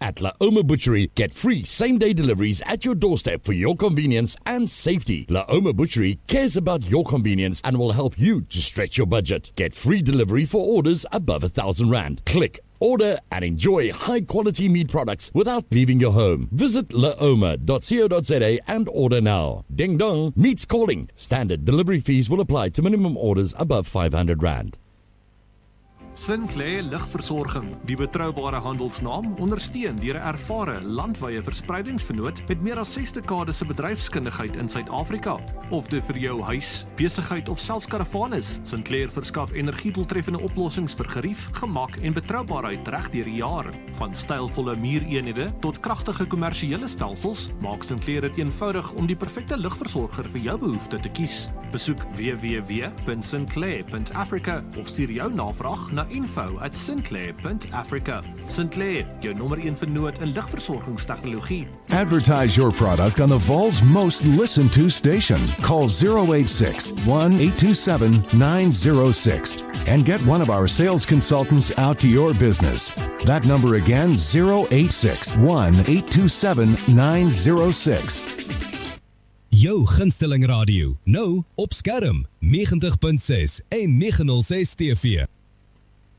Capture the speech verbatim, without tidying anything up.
At Laoma Butchery, get free same-day deliveries at your doorstep for your convenience and safety. Laoma Butchery cares about your convenience and will help you to stretch your budget. Get free delivery for orders above a thousand rand. Click, order and enjoy high-quality meat products without leaving your home. Visit laoma dot co dot za and order now. Ding dong, meat's calling. Standard delivery fees will apply to minimum orders above five hundred rand. Sinclair Lugversorging, die betroubare handelsnaam, ondersteun deur 'n ervare landwyse verspreidingsvernoot met meer as ses dekades se bedryfskundigheid in Suid-Afrika. Of dit vir jou huis, besigheid of selfs karavaan is, Sinclair verskaf energiedoeltreffende oplossings vir gerief, gemak en betroubaarheid reg deur die jaar. Van stylvolle muureenhede tot kragtige kommersiële stelsels, maak Sinclair dit eenvoudig om die perfekte lugversorger vir jou behoefte te kies. Besoek w w w punt sinclair punt africa of stuur jou navraag na info at sinclair punt africa. Sinclair, jou nommer een vernoot in lugversorgingstegnologie. Advertise your product on the Vol's most listened to station. Call zero eight six, one eight two seven, nine zero six and get one of our sales consultants out to your business. That number again, zero eight six, one eight two seven, nine zero six. Jou gunsteling radio, nou op skerm, negentig punt ses en negen nul ses T V.